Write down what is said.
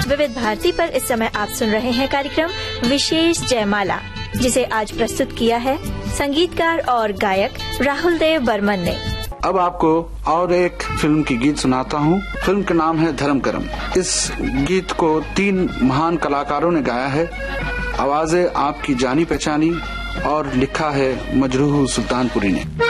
विविध भारती पर इस समय आप सुन रहे हैं कार्यक्रम विशेष जयमाला, जिसे आज प्रस्तुत किया है संगीतकार और गायक राहुल देव बर्मन ने। अब आपको और एक फिल्म की गीत सुनाता हूँ। फिल्म का नाम है धर्म करम। इस गीत को 3 महान कलाकारों ने गाया है। आवाजें आपकी जानी पहचानी और लिखा है मजरूह सुल्तानपुरी ने।